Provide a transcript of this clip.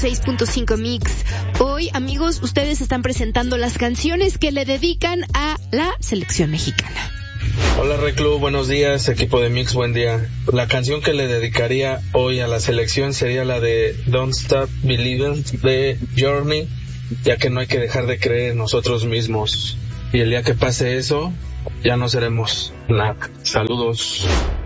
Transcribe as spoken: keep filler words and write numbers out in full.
seis punto cinco Mix. Hoy, amigos, ustedes están presentando las canciones que le dedican a la selección mexicana. Hola Reclu, buenos días, equipo de Mix, buen día. La canción que le dedicaría hoy a la selección sería la de Don't Stop Believing de Journey, ya que no hay que dejar de creer en nosotros mismos. Y el día que pase eso, ya no seremos nada. Saludos.